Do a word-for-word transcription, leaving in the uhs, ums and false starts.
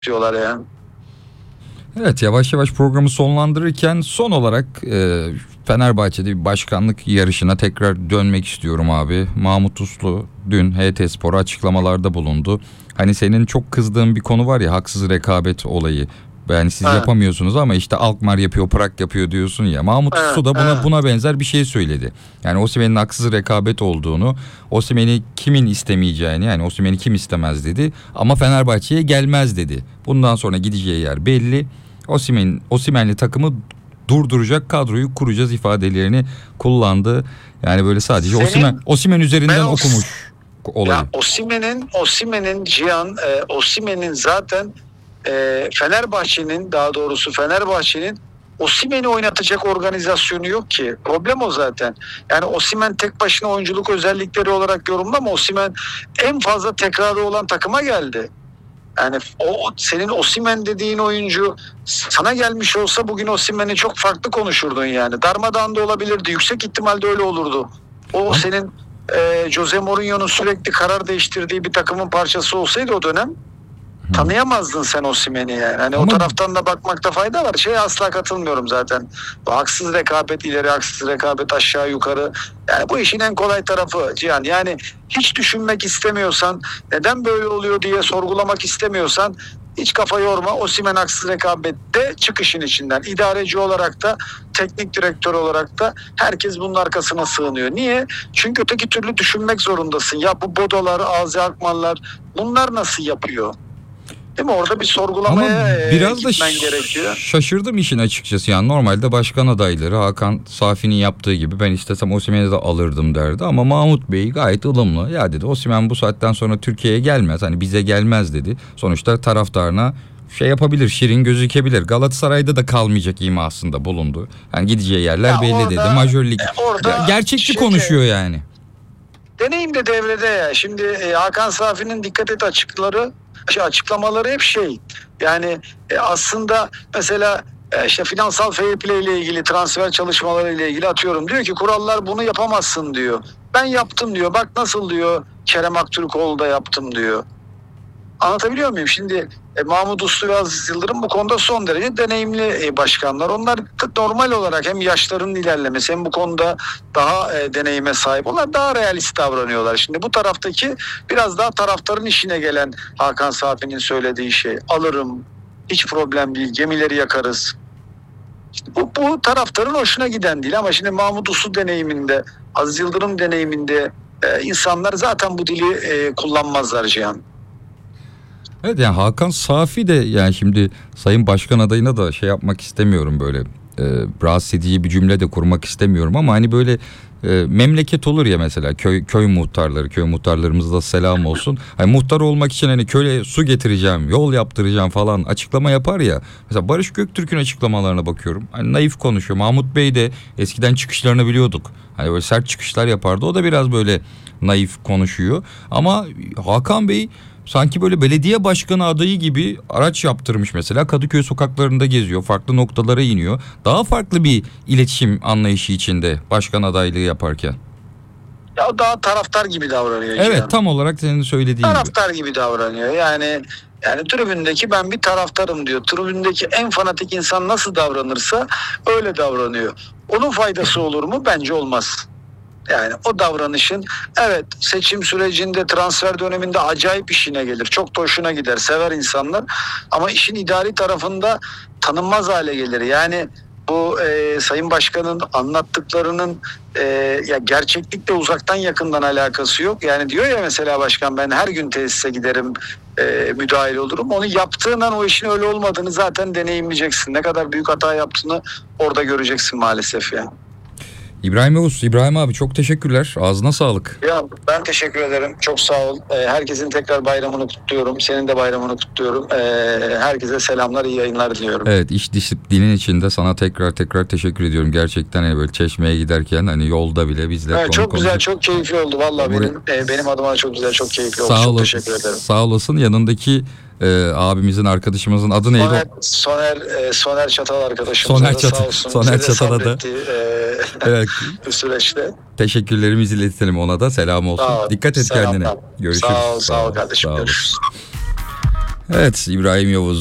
diyorlar yani. Evet, yavaş yavaş programı sonlandırırken son olarak e, Fenerbahçe'de bir başkanlık yarışına tekrar dönmek istiyorum abi. Mahmut Uslu dün H T Spor'a açıklamalarda bulundu. Hani senin çok kızdığın bir konu var ya, haksız rekabet olayı. Yani siz Evet. yapamıyorsunuz ama işte Alkmaar yapıyor, Prag yapıyor diyorsun ya. Mahmut Evet, Uslu da buna evet. buna benzer bir şey söyledi. Yani Osimhen'in haksız rekabet olduğunu, Osimhen'i kimin istemeyeceğini, yani Osimhen'i kim istemez dedi. Ama Fenerbahçe'ye gelmez dedi. Bundan sonra gideceği yer belli. Osimhen, Osimhen'li takımı durduracak kadroyu kuracağız ifadelerini kullandı. Yani böyle sadece Senin- Osimhen Osimhen üzerinden Ben Os- okumuş olayı. Ya Osimhen'in Osimhen'in Cihan e, Osimhen'in zaten e, Fenerbahçe'nin daha doğrusu Fenerbahçe'nin Osimhen'i oynatacak organizasyonu yok ki. Problem o zaten. Yani Osimhen tek başına oyunculuk özellikleri olarak yorumlama. Osimhen en fazla tekrarı olan takıma geldi. Yani o senin Osimhen dediğin oyuncu sana gelmiş olsa bugün Osimhen'i çok farklı konuşurdun yani. Darmadağın da olabilirdi. Yüksek ihtimalle öyle olurdu. O senin e, Jose Mourinho'nun sürekli karar değiştirdiği bir takımın parçası olsaydı o dönem tanıyamazdın sen Osimhen'i yani. Hani Ama- o taraftan da bakmakta fayda var. Şeye asla katılmıyorum zaten. Bu haksız rekabet ileri, haksız rekabet aşağı yukarı. Yani bu işin en kolay tarafı Cihan. Yani hiç düşünmek istemiyorsan, neden böyle oluyor diye sorgulamak istemiyorsan hiç kafa yorma. Osimhen haksız rekabette çıkışın içinden. İdareci olarak da, teknik direktör olarak da herkes bunun arkasına sığınıyor. Niye? Çünkü öteki türlü düşünmek zorundasın. Ya bu Bodolar, Azi Akmanlar bunlar nasıl yapıyor? Değil mi? Orada bir Ama sorgulamaya e, biraz da gitmen ş- gerekiyor. şaşırdım işin açıkçası. Yani normalde başkan adayları Hakan Safi'nin yaptığı gibi ben istesem Osimhen'i de alırdım derdi. Ama Mahmut Bey gayet ılımlı. Ya dedi, Osimhen bu saatten sonra Türkiye'ye gelmez. Hani bize gelmez dedi. Sonuçta taraftarına şey yapabilir, şirin gözükebilir. Galatasaray'da da kalmayacak imasında bulundu. Yani gideceği yerler Ya belli orada- dedi. Majör lig. e, orada Ya gerçekçi şey- konuşuyor yani. Deneyim de devrede ya. Şimdi e, Hakan Safi'nin dikkat et açıkları, şey, açıklamaları hep şey. Yani e, aslında mesela e, işte finansal fair play ile ilgili, transfer çalışmaları ile ilgili atıyorum. Diyor ki kurallar bunu yapamazsın diyor. Ben yaptım diyor. Bak nasıl diyor. Kerem Aktürkoğlu da yaptım diyor. Anlatabiliyor muyum? Şimdi e, Mahmut Uslu ve Aziz Yıldırım bu konuda son derece deneyimli e, başkanlar. Onlar da normal olarak hem yaşlarının ilerlemesi hem bu konuda daha e, deneyime sahip. Onlar daha realist davranıyorlar. Şimdi bu taraftaki biraz daha taraftarın işine gelen Hakan Safi'nin söylediği şey. Alırım, hiç problem değil, gemileri yakarız. İşte bu, bu taraftarın hoşuna giden değil ama şimdi Mahmut Uslu deneyiminde, Aziz Yıldırım deneyiminde e, insanlar zaten bu dili e, kullanmazlar Cihan. Evet, yani Hakan Safi de, yani şimdi Sayın Başkan adayına da şey yapmak istemiyorum, böyle e, rahatsız edici bir cümle de kurmak istemiyorum ama hani böyle e, memleket olur ya, mesela köy köy muhtarları, köy muhtarlarımıza da selam olsun. Hani muhtar olmak için hani köye su getireceğim, yol yaptıracağım falan açıklama yapar ya. Mesela Barış Göktürk'ün açıklamalarına bakıyorum. Hani naif konuşuyor. Mahmut Bey de eskiden çıkışlarını biliyorduk. Hani böyle sert çıkışlar yapardı. O da biraz böyle naif konuşuyor. Ama Hakan Bey sanki böyle belediye başkanı adayı gibi araç yaptırmış mesela. Kadıköy sokaklarında geziyor. Farklı noktalara iniyor. Daha farklı bir iletişim anlayışı içinde başkan adaylığı yaparken. Ya o daha taraftar gibi davranıyor. Evet, Cihan. tam olarak senin söylediğin gibi. Taraftar gibi davranıyor. Yani yani tribündeki ben bir taraftarım diyor. Tribündeki en fanatik insan nasıl davranırsa öyle davranıyor. Onun faydası olur mu? Bence olmaz. Yani o davranışın evet seçim sürecinde, transfer döneminde acayip işine gelir. Çok da hoşuna gider. Sever insanlar. Ama işin idari tarafında tanınmaz hale gelir. Yani bu e, Sayın Başkan'ın anlattıklarının e, ya gerçeklikle uzaktan yakından alakası yok. Yani diyor ya mesela başkan, ben her gün tesise giderim, e, müdahil olurum. Onu yaptığından o işin öyle olmadığını zaten deneyimleyeceksin. Ne kadar büyük hata yaptığını orada göreceksin maalesef yani. İbrahim Yavuz, İbrahim abi çok teşekkürler. Ağzına sağlık. Ya ben teşekkür ederim. Çok sağ ol. Ee, herkesin tekrar bayramını kutluyorum. Senin de bayramını kutluyorum. Ee, herkese selamlar, iyi yayınlar diliyorum. Evet, iş disiplinin içinde sana tekrar tekrar teşekkür ediyorum. Gerçekten hani böyle Çeşme'ye giderken hani yolda bile bizle Evet, konu çok güzel, konuşup- çok keyifli oldu. Vallahi Buraya- benim e, benim adıma da çok güzel, çok keyifli oldu. Sağ, Çok ola- teşekkür ederim. sağ olasın. Yanındaki e, abimizin, arkadaşımızın adı neydi? Soner, o? Soner, e, Soner Çatal arkadaşımız Soner da Çatal- sağ olsun. Soner Bize de Çatal'a da- sabretti, e, Evet, bu süreçte. teşekkürlerimizi iletelim ona da. Selam olsun. Sağ ol. Dikkat et Selamlar. kendine. Görüşürüz. Sağ ol, sağ ol kardeşim. Sağ olasın. Görüşürüz. Evet, İbrahim Yavuz